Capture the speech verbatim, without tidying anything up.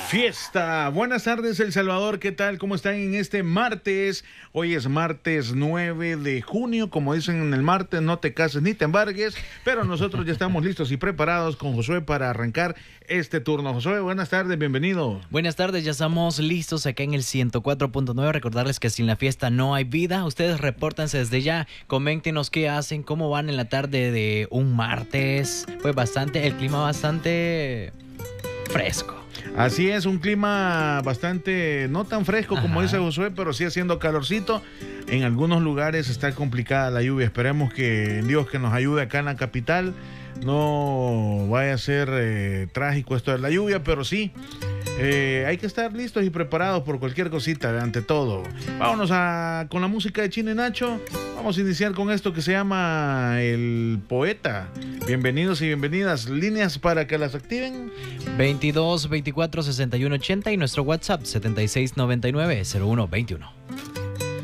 Fiesta. Buenas tardes, El Salvador. ¿Qué tal? ¿Cómo están en este martes? Hoy es martes nueve de junio. Como dicen en el martes, no te cases ni te embargues. Pero nosotros ya estamos listos y preparados con Josué para arrancar este turno. Josué, buenas tardes, bienvenido. Buenas tardes, ya estamos listos acá en el ciento cuatro punto nueve. Recordarles que sin la fiesta no hay vida. Ustedes repórtense desde ya. Coméntenos qué hacen, cómo van en la tarde de un martes. Pues bastante, el clima bastante fresco. Así es, un clima bastante, no tan fresco como Ajá. dice Josué, pero sí haciendo calorcito. En algunos lugares está complicada la lluvia. Esperemos que Dios que nos ayude acá en la capital. No vaya a ser eh, trágico esto de la lluvia, pero sí, eh, hay que estar listos y preparados por cualquier cosita, ante todo. Vámonos a, con la música de Chino y Nacho. Vamos a iniciar con esto que se llama El Poeta. Bienvenidos y bienvenidas. Líneas para que las activen. veintidós, veinticuatro, sesenta y uno, ochenta y nuestro WhatsApp setenta y seis noventa y nueve, cero uno veintiuno.